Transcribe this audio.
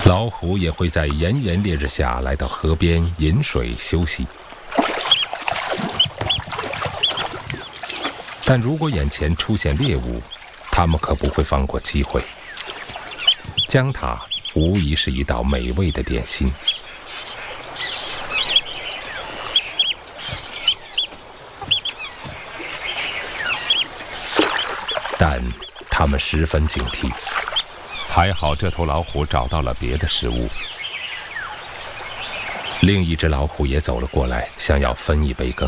老虎也会在炎炎烈日下来到河边饮水休息。但如果眼前出现猎物，它们可不会放过机会。姜塔无疑是一道美味的点心。但它们十分警惕，还好这头老虎找到了别的食物。另一只老虎也走了过来，想要分一杯羹。